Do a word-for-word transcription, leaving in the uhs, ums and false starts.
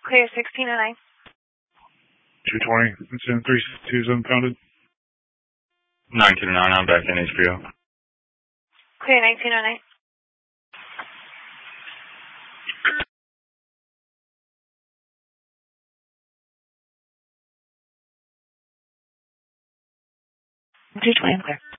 Clear sixteen oh nine. two twenty, it's in three two seven pounded. nineteen oh nine, I'm back in H P O. Clear nineteen oh nine. two twenty, clear.